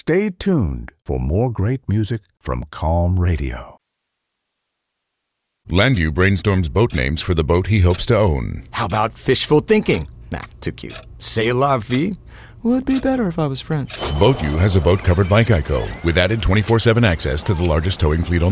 Stay tuned for more great music from Calm Radio. Landu brainstorms boat names for the boat he hopes to own. How about fishful thinking? Nah, too cute. C'est la vie? Would be better if I was French. BoatU has a boat covered by Geico with added 24/7 access to the largest towing fleet on